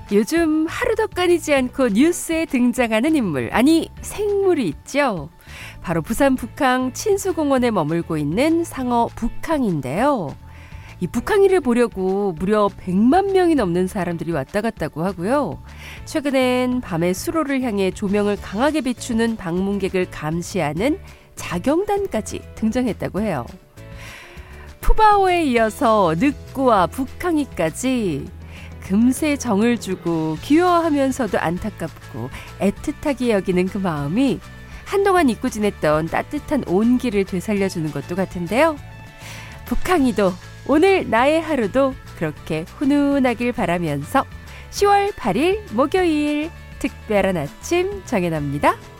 요즘 하루도 끊이지 않고 뉴스에 등장하는 인물, 아니 생물이 있죠. 바로 부산 북항 친수공원에 머물고 있는 상어 북항인데요. 이 북항이를 보려고 무려 100만 명이 넘는 사람들이 왔다 갔다고 하고요. 최근엔 밤에 수로를 향해 조명을 강하게 비추는 방문객을 감시하는 자경단까지 등장했다고 해요. 푸바오에 이어서 늑구와 북항이까지 금세 정을 주고 귀여워하면서도 안타깝고 애틋하게 여기는 그 마음이 한동안 잊고 지냈던 따뜻한 온기를 되살려주는 것도 같은데요. 북항이도 오늘 나의 하루도 그렇게 훈훈하길 바라면서 10월 8일 목요일 특별한 아침 정해납니다.